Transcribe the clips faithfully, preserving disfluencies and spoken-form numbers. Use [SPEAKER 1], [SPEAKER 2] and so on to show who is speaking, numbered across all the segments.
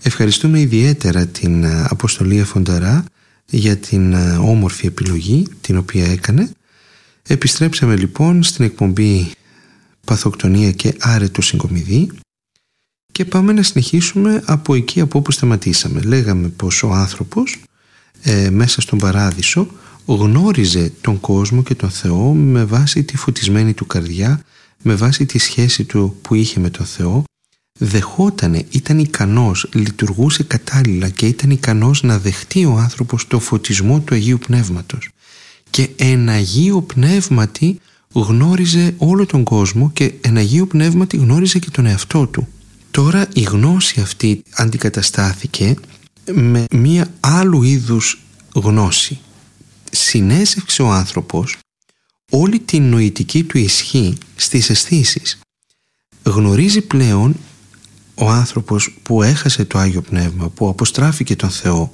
[SPEAKER 1] Ευχαριστούμε ιδιαίτερα την Αποστολή Φονταρά για την όμορφη επιλογή την οποία έκανε. Επιστρέψαμε λοιπόν στην εκπομπή Παθοκτονία και Άρετο Συγκομιδή και πάμε να συνεχίσουμε από εκεί από όπου σταματήσαμε. Λέγαμε πως ο άνθρωπος ε, μέσα στον παράδεισο γνώριζε τον κόσμο και τον Θεό με βάση τη φωτισμένη του καρδιά, με βάση τη σχέση του που είχε με τον Θεό. Δεχότανε, ήταν ικανός, λειτουργούσε κατάλληλα και ήταν ικανός να δεχτεί ο άνθρωπος το φωτισμό του Αγίου Πνεύματος. Και εν Αγίου Πνεύματι γνώριζε όλο τον κόσμο και εν Αγίου Πνεύματι γνώριζε και τον εαυτό του. Τώρα η γνώση αυτή αντικαταστάθηκε με μία άλλου είδους γνώση. Συνέζευξε ο άνθρωπος όλη την νοητική του ισχύ στις αισθήσεις. Γνωρίζει πλέον ο άνθρωπος που έχασε το Άγιο Πνεύμα, που αποστράφηκε τον Θεό,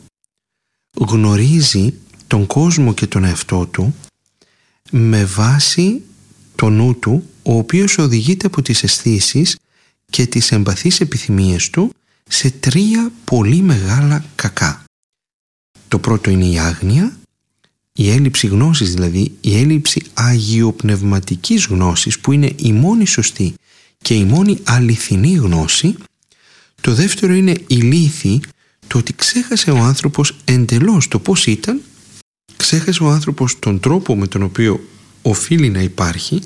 [SPEAKER 1] γνωρίζει τον κόσμο και τον εαυτό του με βάση το νου του, ο οποίος οδηγείται από τις αισθήσεις και τις εμπαθείς επιθυμίες του σε τρία πολύ μεγάλα κακά. Το πρώτο είναι η άγνοια, η έλλειψη γνώσης, δηλαδή η έλλειψη αγιοπνευματικής γνώσης, που είναι η μόνη σωστή και η μόνη αληθινή γνώση. Το δεύτερο είναι η λύθη, το ότι ξέχασε ο άνθρωπος εντελώς το πώς ήταν, ξέχασε ο άνθρωπος τον τρόπο με τον οποίο οφείλει να υπάρχει,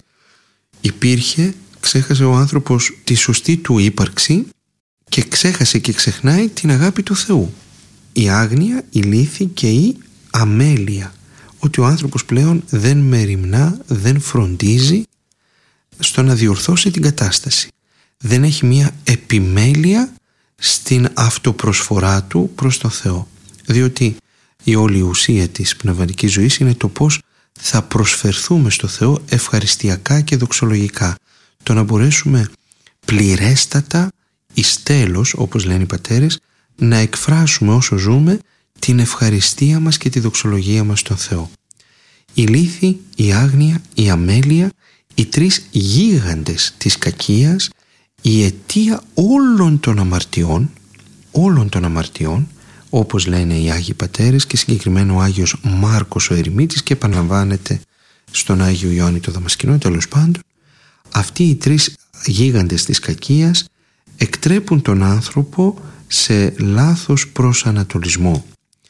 [SPEAKER 1] υπήρχε, ξέχασε ο άνθρωπος τη σωστή του ύπαρξη και ξέχασε και ξεχνάει την αγάπη του Θεού. Η άγνοια, η λύθη και η αμέλεια, ότι ο άνθρωπος πλέον δεν μεριμνά, δεν φροντίζει στο να διορθώσει την κατάσταση. Δεν έχει μία επιμέλεια στην αυτοπροσφορά του προς τον Θεό. Διότι η όλη ουσία της πνευματικής ζωής είναι το πώς θα προσφερθούμε στο Θεό ευχαριστιακά και δοξολογικά. Το να μπορέσουμε πληρέστατα, εις τέλος, όπως λένε οι πατέρες, να εκφράσουμε όσο ζούμε την ευχαριστία μας και τη δοξολογία μας στον Θεό. Η λύθη, η άγνοια, η αμέλεια, οι τρεις γίγαντες της κακίας, η αιτία όλων των αμαρτιών, όλων των αμαρτιών, όπως λένε οι Άγιοι Πατέρες και συγκεκριμένα ο Άγιος Μάρκος ο Ερημίτης και επαναλαμβάνεται στον Άγιο Ιωάννη το Δαμασκηνό, τέλος πάντων, αυτοί οι τρεις γίγαντες της κακίας εκτρέπουν τον άνθρωπο σε λάθος προσανατολισμό.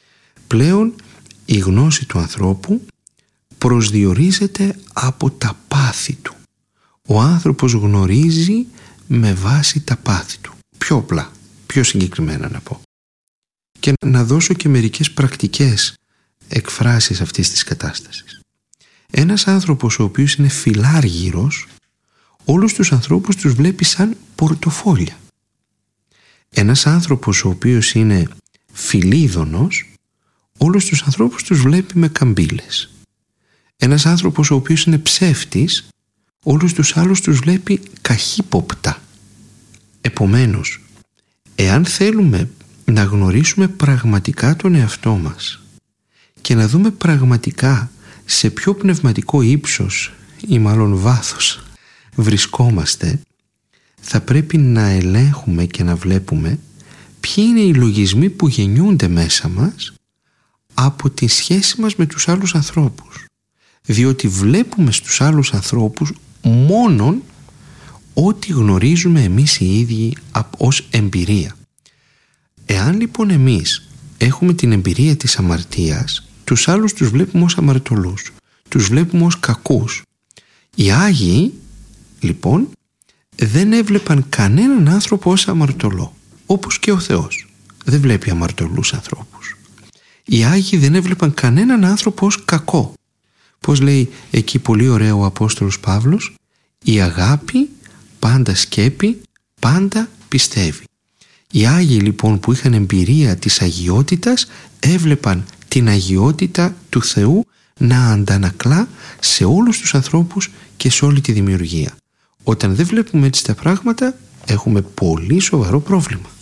[SPEAKER 1] Πλέον η γνώση του ανθρώπου προσδιορίζεται από τα πάθη του. Ο άνθρωπος γνωρίζει με βάση τα πάθη του. Πιο απλά, πιο συγκεκριμένα να πω. Και να δώσω και μερικές πρακτικές εκφράσεις αυτής της κατάστασης. Ένας άνθρωπος ο οποίος είναι φιλάργυρος, όλους τους ανθρώπους τους βλέπει σαν πορτοφόλια. Ένας άνθρωπος ο οποίος είναι φιλίδωνος, όλους τους ανθρώπους τους βλέπει με καμπύλες. Ένας άνθρωπος ο οποίος είναι ψεύτης, όλους τους άλλους τους βλέπει καχύποπτα. Επομένως, εάν θέλουμε να γνωρίσουμε πραγματικά τον εαυτό μας και να δούμε πραγματικά σε ποιο πνευματικό ύψος ή μάλλον βάθος βρισκόμαστε, θα πρέπει να ελέγχουμε και να βλέπουμε ποιοι είναι οι λογισμοί που γεννιούνται μέσα μας από τη σχέση μας με τους άλλους ανθρώπους. Διότι βλέπουμε στους άλλους ανθρώπους μόνον ό,τι γνωρίζουμε εμείς οι ίδιοι ως εμπειρία. Εάν λοιπόν εμείς έχουμε την εμπειρία της αμαρτίας, τους άλλους τους βλέπουμε ως αμαρτωλούς, τους βλέπουμε ως κακούς. Οι Άγιοι λοιπόν δεν έβλεπαν κανέναν άνθρωπο ως αμαρτωλό, όπως και ο Θεός δεν βλέπει αμαρτωλούς ανθρώπους. Οι Άγιοι δεν έβλεπαν κανέναν άνθρωπο ως κακό. Πώς λέει εκεί πολύ ωραία ο Απόστολος Παύλος, η αγάπη πάντα σκέπει, πάντα πιστεύει. Οι Άγιοι λοιπόν που είχαν εμπειρία της αγιότητας έβλεπαν την αγιότητα του Θεού να αντανακλά σε όλους τους ανθρώπους και σε όλη τη δημιουργία. Όταν δεν βλέπουμε έτσι τα πράγματα έχουμε πολύ σοβαρό πρόβλημα.